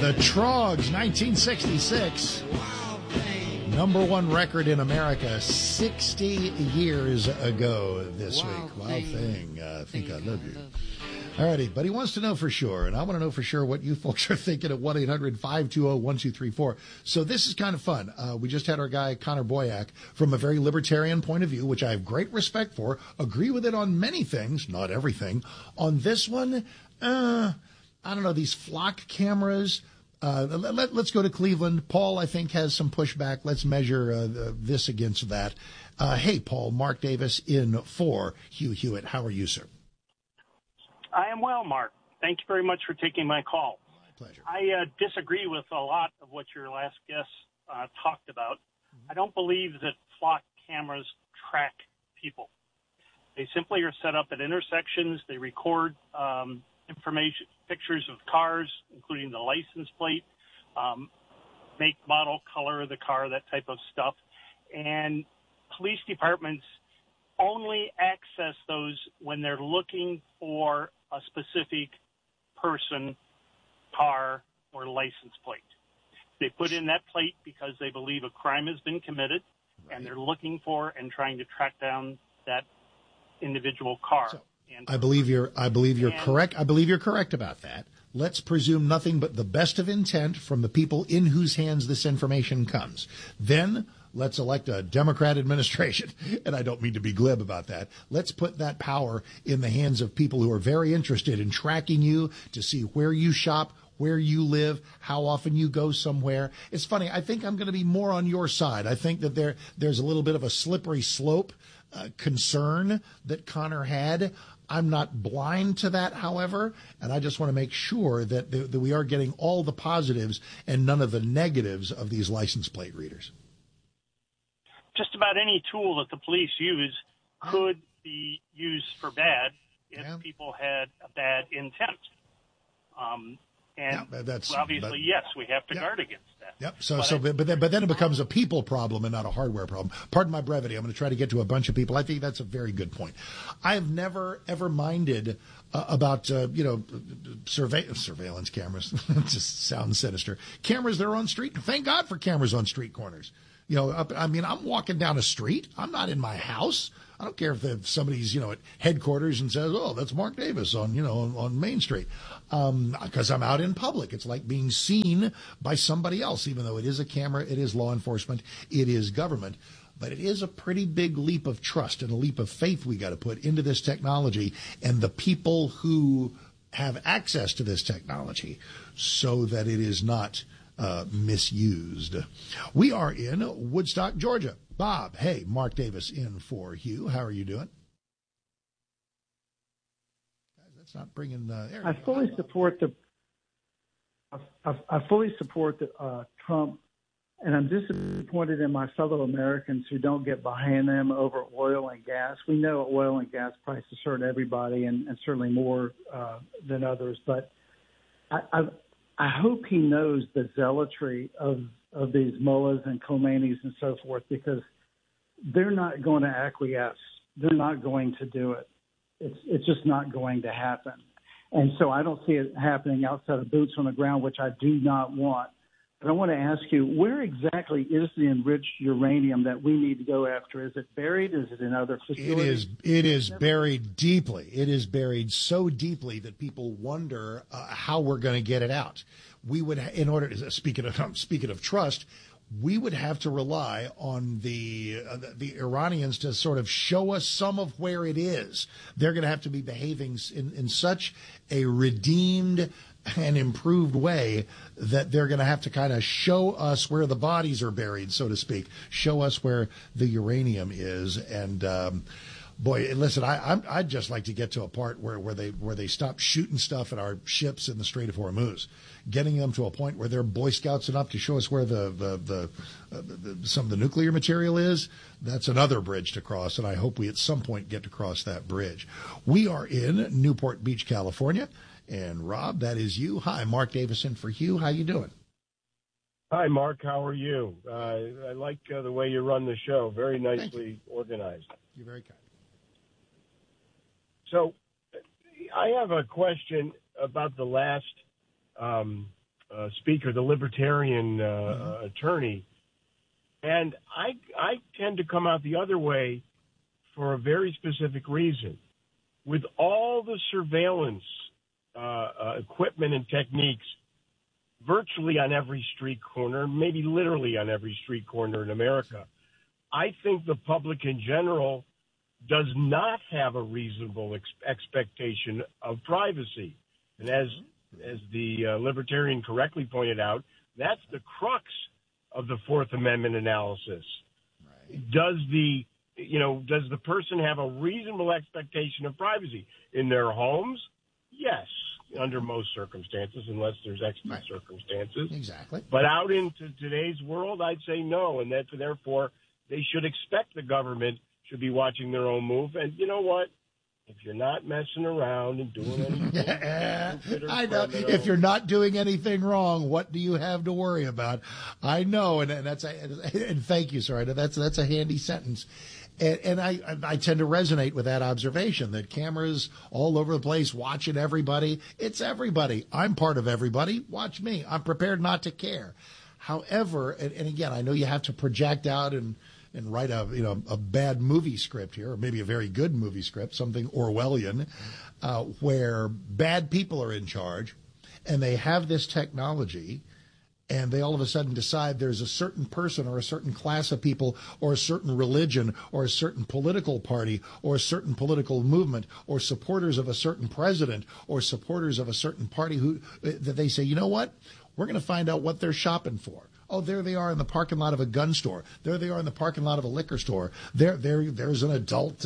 The Troggs, 1966. #1 record in America 60 years ago this week. Wild Thing, I Think I Love You. All righty, but he wants to know for sure, and I want to know for sure what you folks are thinking at 1-800-520-1234. So this is kind of fun. We just had our guy, Connor Boyack, from a very libertarian point of view, which I have great respect for, agree with it on many things, not everything. On this one, I don't know, these flock cameras. Let's go to Cleveland. Paul, I think, has some pushback. Let's measure this against that. Hey, Paul, Mark Davis in for Hugh Hewitt. How are you, sir? I am well, Mark. Thank you very much for taking my call. My pleasure. I disagree with a lot of what your last guest talked about. I don't believe that flock cameras track people. They simply are set up at intersections. They record information, pictures of cars, including the license plate, make, model, color of the car, that type of stuff. And police departments only access those when they're looking for a specific person, car, or license plate. They put in that plate because they believe a crime has been committed, right, and they're looking for and trying to track down that individual car. So, I believe you're correct. I believe you're correct about that. Let's presume nothing but the best of intent from the people in whose hands this information comes. Then let's elect a Democrat administration. And I don't mean to be glib about that. Let's put that power in the hands of people who are very interested in tracking you to see where you shop, where you live, how often you go somewhere. It's funny. I think I'm going to be more on your side. I think that there's a little bit of a slippery slope concern that Connor had. I'm not blind to that, however, and I just want to make sure that we are getting all the positives and none of the negatives of these license plate readers. Just about any tool that the police use could be used for bad if people had a bad intent. Yes, we have to guard against that. Yep. But then it becomes a people problem and not a hardware problem. Pardon my brevity. I'm going to try to get to a bunch of people. I think that's a very good point. I have never ever minded about surveillance cameras. It just sounds sinister. Cameras that are on street. Thank God for cameras on street corners. I'm walking down a street. I'm not in my house. I don't care if somebody's, at headquarters and says, "Oh, that's Mark Davis on Main Street," because I'm out in public. It's like being seen by somebody else, even though it is a camera, it is law enforcement, it is government. But it is a pretty big leap of trust and a leap of faith we got to put into this technology and the people who have access to this technology so that it is not misused. We are in Woodstock, Georgia. Bob, hey, Mark Davis in for Hugh. How are you doing? Guys, that's not bringing. I fully support Trump, and I'm disappointed in my fellow Americans who don't get behind them over oil and gas. We know oil and gas prices hurt everybody, and certainly more than others. But I hope he knows the zealotry of these mullahs and Khomeinis and so forth, because they're not going to acquiesce. They're not going to do it. It's just not going to happen. And so I don't see it happening outside of boots on the ground, which I do not want. But I want to ask you, where exactly is the enriched uranium that we need to go after? Is it buried? Is it in other facilities? It is buried deeply. It is buried so deeply that people wonder how we're going to get it out. We would, in order to speaking of trust, we would have to rely on the Iranians to sort of show us some of where it is. They're going to have to be behaving in such a redeemed and improved way that they're going to have to kind of show us where the bodies are buried, so to speak, show us where the uranium is. And boy, listen, I'd just like to get to a part where they stop shooting stuff at our ships in the Strait of Hormuz, getting them to a point where they're Boy Scouts enough to show us where the some of the nuclear material is. That's another bridge to cross, and I hope we at some point get to cross that bridge. We are in Newport Beach, California. And Rob, that is you. Hi, Mark Davison for Hugh. How you doing? Hi, Mark. How are you? I like the way you run the show. Very nicely organized. You're very kind. So I have a question about the last speaker, the libertarian attorney. And I tend to come out the other way for a very specific reason. With all the surveillance equipment and techniques virtually on every street corner, maybe literally on every street corner in America, I think the public in general does not have a reasonable expectation of privacy. And as the libertarian correctly pointed out, that's the crux of the Fourth Amendment analysis. Right. Does the person have a reasonable expectation of privacy in their homes? Yes, under most circumstances, unless there's extra circumstances. Exactly. But out into today's world, I'd say no, and that therefore they should expect the government should be watching their own move. And you know what? If you're not messing around and doing anything, I know. If you're not doing anything wrong, what do you have to worry about? I know, and thank you, sir. That's a handy sentence. And I tend to resonate with that observation that cameras all over the place watching everybody. It's everybody. I'm part of everybody. Watch me. I'm prepared not to care. However, and again, I know you have to project out and write a bad movie script here, or maybe a very good movie script, something Orwellian, where bad people are in charge and they have this technology. And they all of a sudden decide there's a certain person or a certain class of people or a certain religion or a certain political party or a certain political movement or supporters of a certain president or supporters of a certain party that they say, you know what? We're going to find out what they're shopping for. Oh, there they are in the parking lot of a gun store. There they are in the parking lot of a liquor store. There's an adult,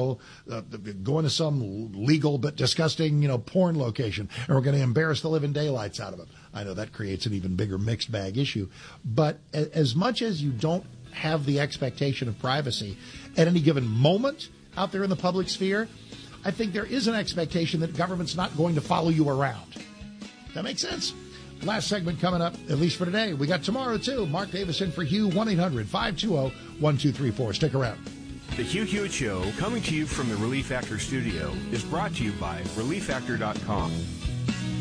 going to some legal but disgusting, porn location, and we're going to embarrass the living daylights out of them. I know that creates an even bigger mixed bag issue. But as much as you don't have the expectation of privacy at any given moment out there in the public sphere, I think there is an expectation that government's not going to follow you around. That makes sense? Last segment coming up, at least for today. We got tomorrow, too. Mark Davis in for Hugh, 1-800-520-1234. Stick around. The Hugh Hewitt Show, coming to you from the Relief Factor studio, is brought to you by ReliefFactor.com.